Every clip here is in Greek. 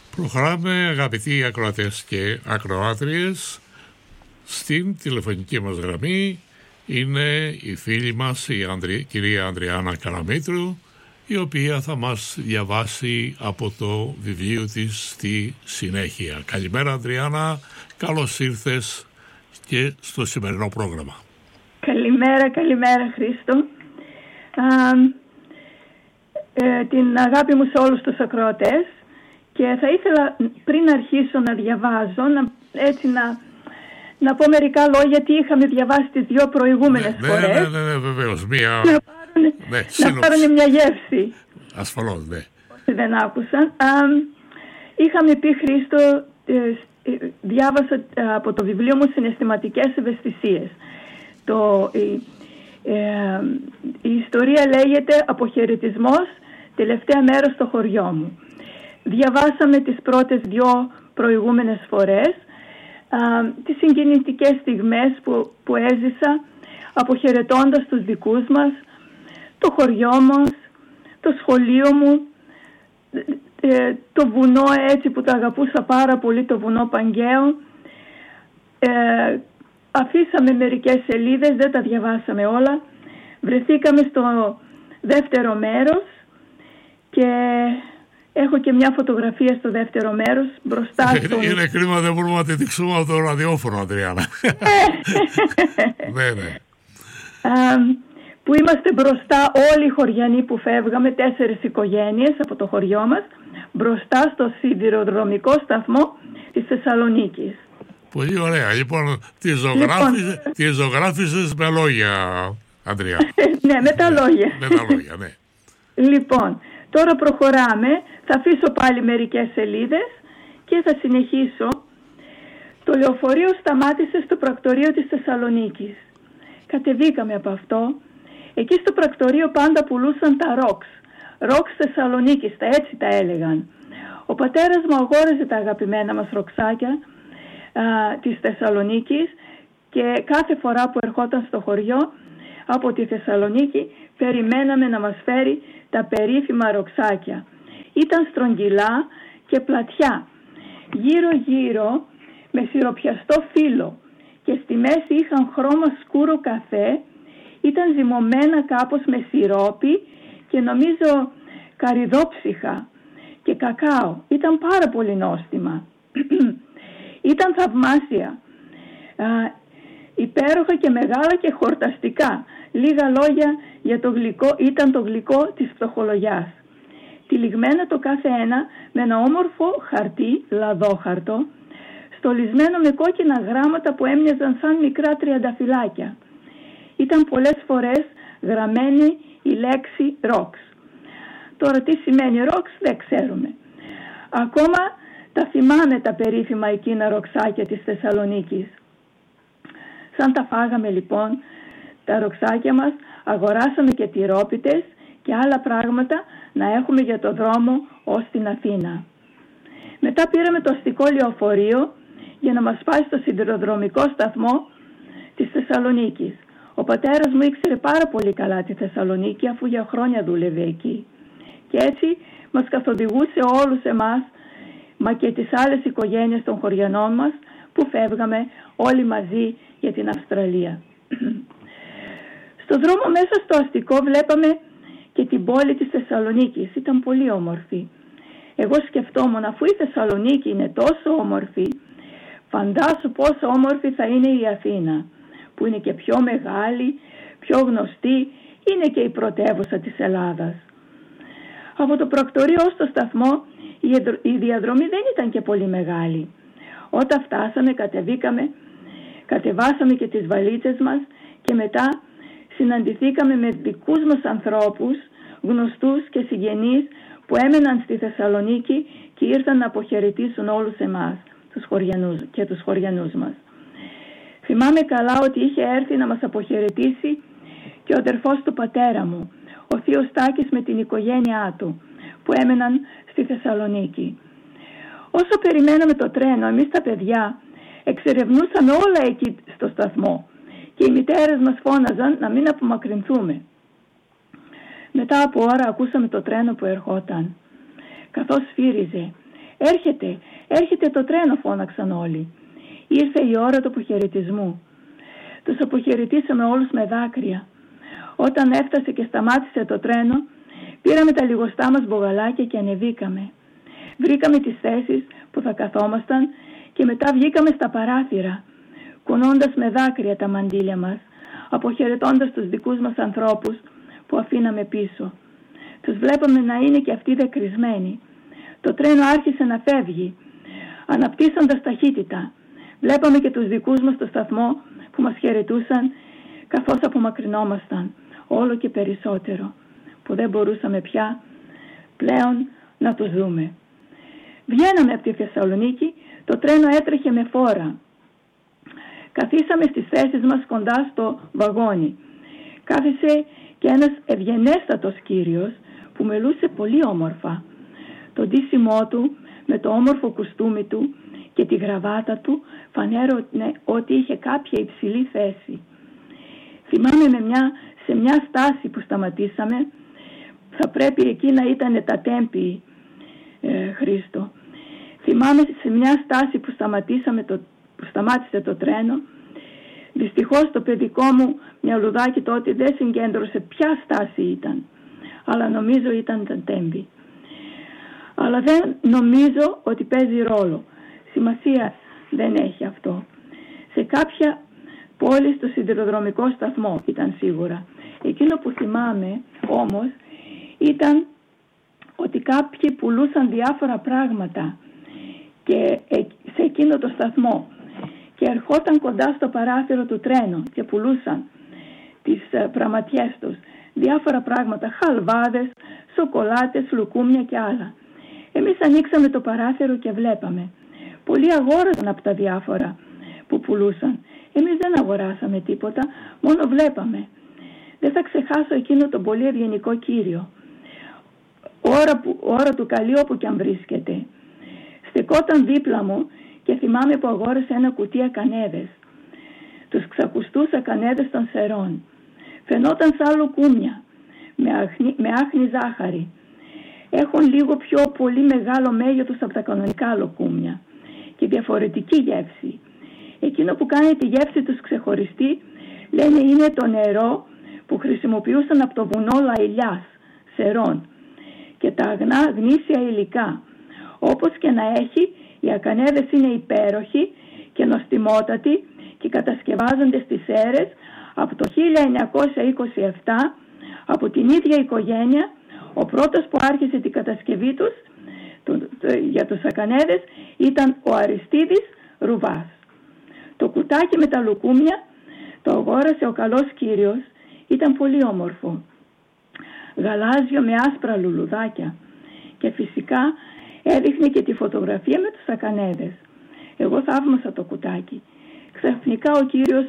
Προχωράμε, αγαπητοί ακροατές και ακροάτριες, στην τηλεφωνική μας γραμμή είναι η φίλη μας η κυρία Ανδριάννα Καραμήτρου, η οποία θα μας διαβάσει από το βιβλίο της στη συνέχεια. Καλημέρα Ανδριάννα, καλώς ήρθες και στο σημερινό πρόγραμμα. Καλημέρα Χρήστο. Την αγάπη μου σε όλους τους ακροατές, και θα ήθελα πριν αρχίσω να διαβάζω να πω μερικά λόγια, τι είχαμε διαβάσει τις δύο προηγούμενες φορές. Ναι, βεβαίως. Να πάρουν μια γεύση. Ασφαλώς, ναι. Όσοι δεν άκουσαν. Είχαμε πει, Χρήστο, διάβασα από το βιβλίο μου «Συναισθηματικές ευαισθησίες». Η ιστορία λέγεται «Αποχαιρετισμός, τελευταία μέρα στο χωριό μου». Διαβάσαμε τις πρώτες δύο προηγούμενες φορές τις συγκινητικές στιγμές που έζησα αποχαιρετώντας τους δικούς μας, το χωριό μας, το σχολείο μου, το βουνό έτσι που το αγαπούσα πάρα πολύ, το βουνό Παγκαίο. Αφήσαμε μερικές σελίδες, δεν τα διαβάσαμε όλα. Βρεθήκαμε στο δεύτερο μέρος και έχω και μια φωτογραφία στο δεύτερο μέρος μπροστά στον... Είναι κρίμα, δεν μπορούμε να τη δείξουμε από το ραδιόφωνο, Ανδριάννα. Ναι. Που είμαστε μπροστά όλοι οι χωριανοί που φεύγαμε, 4 οικογένειες από το χωριό μας, μπροστά στο σιδηροδρομικό σταθμό της Θεσσαλονίκης. Πολύ ωραία. Λοιπόν, τη ζωγράφισες με λόγια, Ανδριάννα. Ναι, με τα λόγια. Με τα λόγια, ναι. Λοιπόν, τώρα προχωράμε. Θα αφήσω πάλι μερικές σελίδες και θα συνεχίσω. Το λεωφορείο σταμάτησε στο πρακτορείο της Θεσσαλονίκης. Κατεβήκαμε από αυτό. Εκεί στο πρακτορείο πάντα πουλούσαν τα ρόξ Θεσσαλονίκης, έτσι τα έλεγαν. Ο πατέρας μου αγόραζε τα αγαπημένα μας ροξάκια της Θεσσαλονίκης και κάθε φορά που ερχόταν στο χωριό από τη Θεσσαλονίκη περιμέναμε να μας φέρει τα περίφημα ροξάκια. Ήταν στρογγυλά και πλατιά, γύρω με σιροπιαστό φύλλο, και στη μέση είχαν χρώμα σκούρο καφέ, ήταν ζυμωμένα κάπως με σιρόπι και νομίζω καρυδόψυχα και κακάο. Ήταν πάρα πολύ νόστιμα. Ήταν θαυμάσια, υπέροχα και μεγάλα και χορταστικά. Λίγα λόγια για το γλυκό, ήταν το γλυκό της φτωχολογιάς. Τυλιγμένο το κάθε ένα με ένα όμορφο χαρτί, λαδόχαρτο, στολισμένο με κόκκινα γράμματα που έμοιαζαν σαν μικρά τριανταφυλάκια. Ήταν πολλές φορές γραμμένη η λέξη ρόξ. Τώρα τι σημαίνει ρόξ δεν ξέρουμε. Ακόμα τα θυμάμαι τα περίφημα εκείνα ροξάκια της Θεσσαλονίκης. Σαν τα φάγαμε λοιπόν τα ροξάκια μας, αγοράσαμε και τυρόπιτες και άλλα πράγματα να έχουμε για το δρόμο ως την Αθήνα. Μετά πήραμε το αστικό λεωφορείο για να μας πάει στο σιδηροδρομικό σταθμό της Θεσσαλονίκης. Ο πατέρας μου ήξερε πάρα πολύ καλά τη Θεσσαλονίκη, αφού για χρόνια δούλευε εκεί. Και έτσι μας καθοδηγούσε όλους εμάς, μα και τις άλλες οικογένειες των χωριανών μας, που φεύγαμε όλοι μαζί για την Αυστραλία. Στο δρόμο μέσα στο αστικό βλέπαμε και την πόλη της Θεσσαλονίκης. Ήταν πολύ όμορφη. Εγώ σκεφτόμουν, αφού η Θεσσαλονίκη είναι τόσο όμορφη, φαντάσου πόσο όμορφη θα είναι η Αθήνα, που είναι και πιο μεγάλη, πιο γνωστή, είναι και η πρωτεύουσα της Ελλάδας. Από το πρακτορείο στο σταθμό η διαδρομή δεν ήταν και πολύ μεγάλη. Όταν φτάσαμε, κατεβάσαμε και τις βαλίτσες μας και μετά συναντηθήκαμε με δικούς μας ανθρώπους, γνωστούς και συγγενείς που έμεναν στη Θεσσαλονίκη και ήρθαν να αποχαιρετήσουν όλους εμάς, τους χωριανούς μας. Θυμάμαι καλά ότι είχε έρθει να μας αποχαιρετήσει και ο αδερφός του πατέρα μου, ο θείος Τάκης με την οικογένειά του, που έμεναν στη Θεσσαλονίκη. Όσο περιμέναμε το τρένο, εμείς τα παιδιά εξερευνούσαμε όλα εκεί στο σταθμό και οι μητέρες μας φώναζαν να μην απομακρυνθούμε. Μετά από ώρα ακούσαμε το τρένο που ερχόταν. Καθώς σφύριζε, έρχεται το τρένο», φώναξαν όλοι. Ήρθε η ώρα του αποχαιρετισμού. Τους αποχαιρετήσαμε όλους με δάκρυα. Όταν έφτασε και σταμάτησε το τρένο, πήραμε τα λιγοστά μας μπογαλάκια και ανεβήκαμε. Βρήκαμε τις θέσεις που θα καθόμασταν και μετά βγήκαμε στα παράθυρα, κουνώντας με δάκρυα τα μαντήλια μας, αποχαιρετώντας τους δικούς μας ανθρώπους που αφήναμε πίσω. Τους βλέπαμε να είναι και αυτοί δακρυσμένοι. Το τρένο άρχισε να φεύγει, αναπτύσσοντας ταχύτητα. Βλέπαμε και τους δικούς μας στο σταθμό που μας χαιρετούσαν, καθώς απομακρυνόμασταν όλο και περισσότερο, που δεν μπορούσαμε πλέον να τους δούμε. Βγαίναμε από τη Θεσσαλονίκη, το τρένο έτρεχε με φόρα. Καθίσαμε στις θέσεις μας κοντά στο βαγόνι. Κάθισε και ένας ευγενέστατος κύριος που μιλούσε πολύ όμορφα. Το ντύσιμό του με το όμορφο κουστούμι του και τη γραβάτα του φανέρωνε ότι είχε κάποια υψηλή θέση. Θυμάμαι σε μια στάση που σταματήσαμε, θα πρέπει εκεί να ήταν τα Τέμπη, Χρήστο. Θυμάμαι σε μια στάση που σταμάτησε το τρένο. Δυστυχώς το παιδικό μου μυαλουδάκι τότε δεν συγκέντρωσε ποια στάση ήταν, αλλά νομίζω ήταν τα Τέμπη. Αλλά δεν νομίζω ότι παίζει ρόλο. Σημασία δεν έχει αυτό. Σε κάποια πόλη στο σιδηροδρομικό σταθμό ήταν σίγουρα. Εκείνο που θυμάμαι όμως ήταν ότι κάποιοι πουλούσαν διάφορα πράγματα και σε εκείνο το σταθμό και ερχόταν κοντά στο παράθυρο του τρένου και πουλούσαν τις πραματιές τους, διάφορα πράγματα, χαλβάδες, σοκολάτες, λουκούμια και άλλα. Εμείς ανοίξαμε το παράθυρο και βλέπαμε. Πολλοί αγόραζαν από τα διάφορα που πουλούσαν. Εμείς δεν αγοράσαμε τίποτα, μόνο βλέπαμε. Δεν θα ξεχάσω εκείνο τον πολύ ευγενικό κύριο. Ώρα του καλή όπου κι αν βρίσκεται. Στεκόταν δίπλα μου και θυμάμαι που αγόρασε ένα κουτί ακανέδες. Τους ξακουστούς ακανέδες των Σερών. Φαινόταν σαν λουκούμια, με άχνη ζάχαρη. Έχουν λίγο πιο πολύ μεγάλο μέγεθος από τα κανονικά λουκούμια και διαφορετική γεύση. Εκείνο που κάνει τη γεύση τους ξεχωριστή, λένε, είναι το νερό που χρησιμοποιούσαν από το βουνό Λαϊλιάς, Σερών, και τα αγνά γνήσια υλικά. Όπως και να έχει, οι ακανέδες είναι υπέροχοι και νοστιμότατοι και κατασκευάζονται στις Σέρρες από το 1927 από την ίδια οικογένεια. Ο πρώτος που άρχισε την κατασκευή τους για τους ακανέδες ήταν ο Αριστίδης Ρουβάς. Το κουτάκι με τα λουκούμια το αγόρασε ο καλός κύριος, ήταν πολύ όμορφο, γαλάζιο με άσπρα λουλουδάκια και φυσικά έδειχνε και τη φωτογραφία με τους ακανέδες. Εγώ θαύμασα το κουτάκι. Ξαφνικά ο κύριος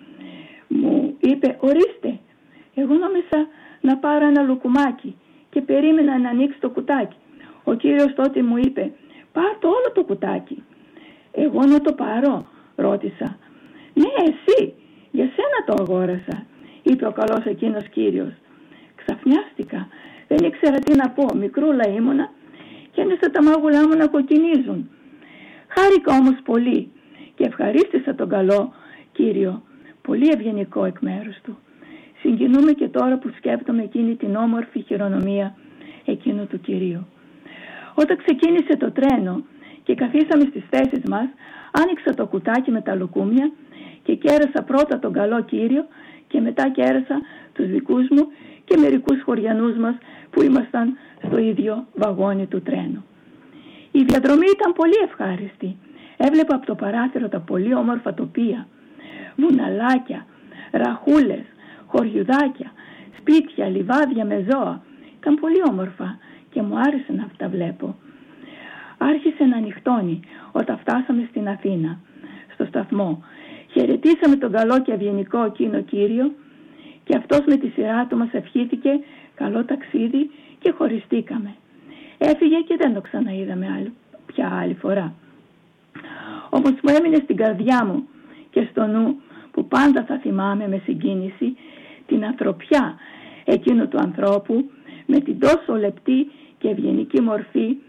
μου είπε, ορίστε. Εγώ νόμιζα να πάρω ένα λουκουμάκι και περίμενα να ανοίξει το κουτάκι. Ο κύριος τότε μου είπε, πάρ' το όλο το κουτάκι. Εγώ να το πάρω, ρώτησα. Ναι, εσύ, για σένα το αγόρασα, είπε ο καλός εκείνος κύριος. Ξαφνιάστηκα, δεν ήξερα τι να πω, μικρούλα ήμουνα και ένιωσα τα μάγουλά μου να κοκκινίζουν. Χάρηκα όμως πολύ και ευχαρίστησα τον καλό κύριο, πολύ ευγενικό εκ μέρους του. Συγκινούμε και τώρα που σκέπτομαι εκείνη την όμορφη χειρονομία εκείνου του κυρίου. Όταν ξεκίνησε το τρένο και καθίσαμε στις θέσεις μας, άνοιξα το κουτάκι με τα λουκούμια και κέρασα πρώτα τον καλό κύριο και μετά κέρασα τους δικούς μου και μερικούς χωριανούς μας που ήμασταν στο ίδιο βαγόνι του τρένου. Η διαδρομή ήταν πολύ ευχάριστη. Έβλεπα από το παράθυρο τα πολύ όμορφα τοπία, βουναλάκια, ραχούλες, χωριουδάκια, σπίτια, λιβάδια με ζώα. Ήταν πολύ όμορφα και μου άρεσε να τα βλέπω. Άρχισε να νυχτώνει όταν φτάσαμε στην Αθήνα, στο σταθμό. Χαιρετήσαμε τον καλό και ευγενικό εκείνο κύριο και αυτός με τη σειρά του μας ευχήθηκε καλό ταξίδι και χωριστήκαμε. Έφυγε και δεν το ξαναείδαμε πια άλλη φορά. Όμως μου έμεινε στην καρδιά μου και στο νου που πάντα θα θυμάμαι με συγκίνηση την ανθρωπιά εκείνου του ανθρώπου με την τόσο λεπτή και ευγενική μορφή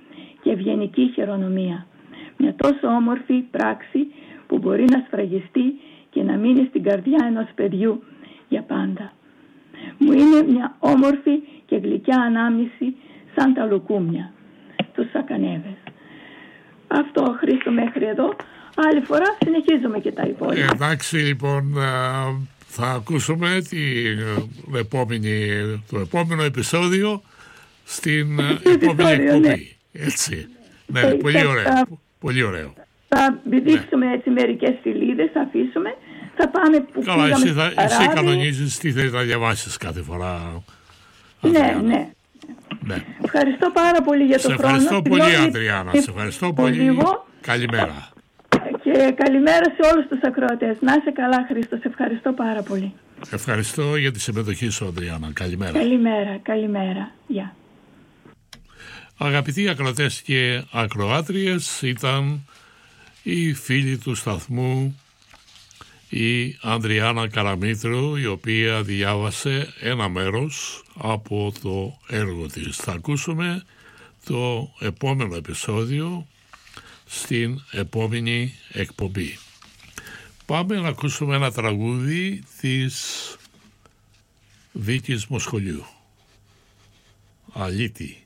και ευγενική χειρονομία. Μια τόσο όμορφη πράξη που μπορεί να σφραγιστεί και να μείνει στην καρδιά ενός παιδιού για πάντα. Μου είναι μια όμορφη και γλυκιά ανάμνηση σαν τα λουκούμια, τους σακανέβες. Αυτό, Χρήστο, μέχρι εδώ. Άλλη φορά συνεχίζουμε και τα υπόλοιπα. Εντάξει, λοιπόν, θα ακούσουμε το επόμενο επεισόδιο στην επόμενη εκπομπή. Ναι. Έτσι. Ναι, πολύ ωραίο. Πολύ ωραίο. Θα δείξουμε έτσι μερικές σελίδες, θα αφήσουμε. Θα πάμε που καλά, εσύ κανονίζεις τι θέλεις να διαβάσεις κάθε φορά. Ναι. Ευχαριστώ πάρα πολύ για το χρόνο. Σε ευχαριστώ πολύ, Ανδριάννα. Σε ευχαριστώ πολύ. Καλημέρα. Και καλημέρα σε όλους τους ακροατές. Να είσαι καλά, Χρήστο. Σε ευχαριστώ πάρα πολύ. Ευχαριστώ για τη συμμετοχή σου, Ανδριάννα. Καλημέρα. Καλημέρα. Γεια. Αγαπητοί ακροατές και ακροάτριες, ήταν η φίλη του σταθμού, η Ανδριάννα Καραμήτρου, η οποία διάβασε ένα μέρος από το έργο της. Θα ακούσουμε το επόμενο επεισόδιο στην επόμενη εκπομπή. Πάμε να ακούσουμε ένα τραγούδι της Βίκης Μοσχολιού. Αλήτη.